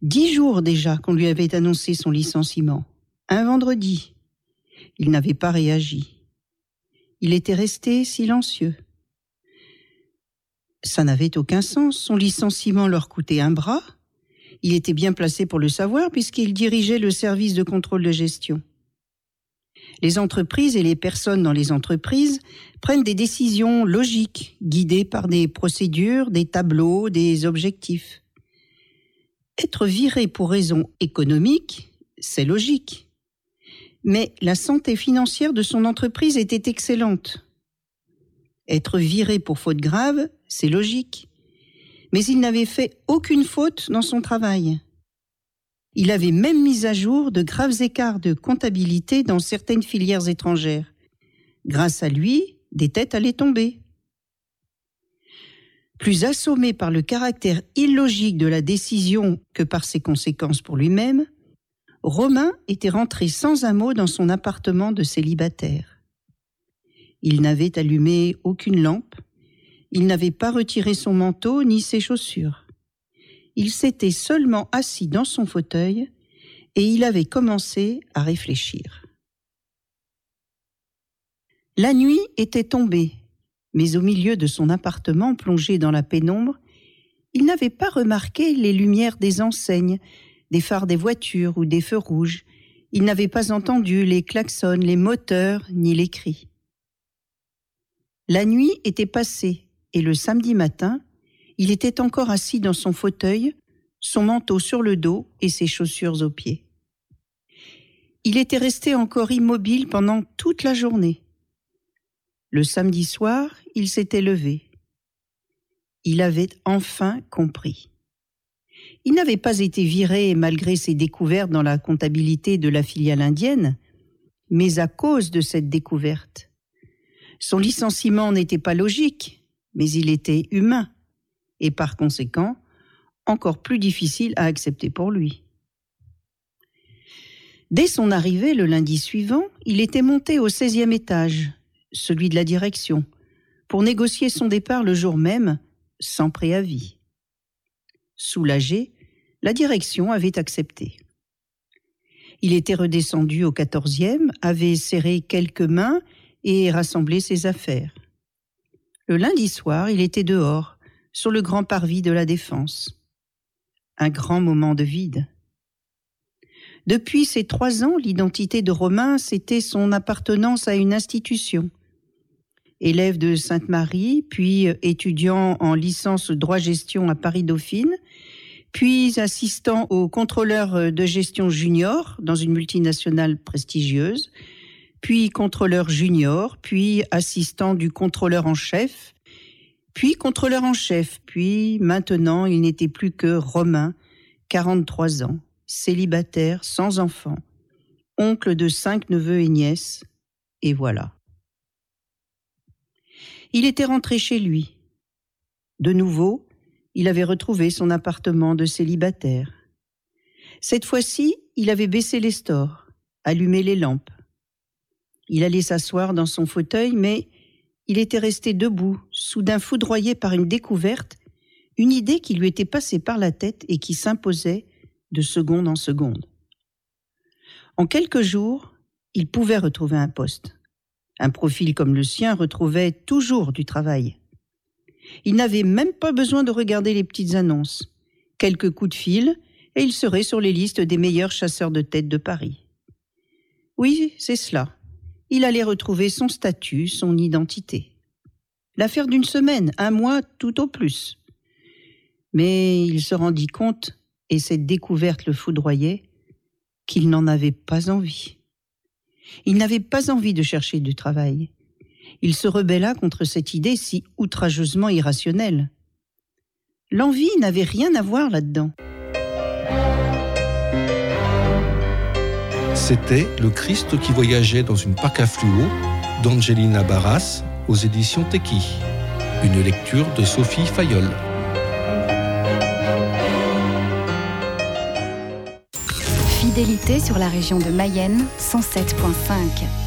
10 jours déjà qu'on lui avait annoncé son licenciement. Un vendredi. Il n'avait pas réagi. Il était resté silencieux. Ça n'avait aucun sens. Son licenciement leur coûtait un bras. Il était bien placé pour le savoir puisqu'il dirigeait le service de contrôle de gestion. Les entreprises et les personnes dans les entreprises prennent des décisions logiques, guidées par des procédures, des tableaux, des objectifs. Être viré pour raison économique, c'est logique. Mais la santé financière de son entreprise était excellente. Être viré pour faute grave, c'est logique. Mais il n'avait fait aucune faute dans son travail. Il avait même mis à jour de graves écarts de comptabilité dans certaines filières étrangères. Grâce à lui, des têtes allaient tomber. Plus assommé par le caractère illogique de la décision que par ses conséquences pour lui-même, Romain était rentré sans un mot dans son appartement de célibataire. Il n'avait allumé aucune lampe, il n'avait pas retiré son manteau ni ses chaussures. Il s'était seulement assis dans son fauteuil et il avait commencé à réfléchir. La nuit était tombée, mais au milieu de son appartement plongé dans la pénombre, il n'avait pas remarqué les lumières des enseignes, des phares des voitures ou des feux rouges. Il n'avait pas entendu les klaxons, les moteurs, ni les cris. La nuit était passée et le samedi matin, il était encore assis dans son fauteuil, son manteau sur le dos et ses chaussures aux pieds. Il était resté encore immobile pendant toute la journée. Le samedi soir, il s'était levé. Il avait enfin compris. Il n'avait pas été viré malgré ses découvertes dans la comptabilité de la filiale indienne, mais à cause de cette découverte. Son licenciement n'était pas logique, mais il était humain, et par conséquent, encore plus difficile à accepter pour lui. Dès son arrivée le lundi suivant, il était monté au 16e étage, celui de la direction, pour négocier son départ le jour même, sans préavis. Soulagé, la direction avait accepté. Il était redescendu au 14e, avait serré quelques mains et rassemblé ses affaires. Le lundi soir, il était dehors, sur le grand parvis de la Défense. Un grand moment de vide. Depuis ces 3 ans, l'identité de Romain, c'était son appartenance à une institution. Élève de Sainte-Marie, puis étudiant en licence droit-gestion à Paris-Dauphine, puis assistant au contrôleur de gestion junior dans une multinationale prestigieuse, puis contrôleur junior, puis assistant du contrôleur en chef, puis contrôleur en chef, puis maintenant il n'était plus que Romain, 43 ans, célibataire, sans enfant, oncle de 5 neveux et nièces, et voilà. Il était rentré chez lui. De nouveau, il avait retrouvé son appartement de célibataire. Cette fois-ci, il avait baissé les stores, allumé les lampes. Il allait s'asseoir dans son fauteuil, mais il était resté debout, soudain foudroyé par une découverte, une idée qui lui était passée par la tête et qui s'imposait de seconde en seconde. En quelques jours, il pouvait retrouver un poste. Un profil comme le sien retrouvait toujours du travail. Il n'avait même pas besoin de regarder les petites annonces. Quelques coups de fil, et il serait sur les listes des meilleurs chasseurs de tête de Paris. Oui, c'est cela. Il allait retrouver son statut, son identité. L'affaire d'une semaine, 1 mois tout au plus. Mais il se rendit compte, et cette découverte le foudroyait, qu'il n'en avait pas envie. Il n'avait pas envie de chercher du travail. Il se rebella contre cette idée si outrageusement irrationnelle. L'envie n'avait rien à voir là-dedans. C'était Le Christ qui voyageait dans une Paca fluo d'Angelina Barras aux éditions Teki. Une lecture de Sophie Fayolle. Fidélité sur la région de Mayenne, 107.5.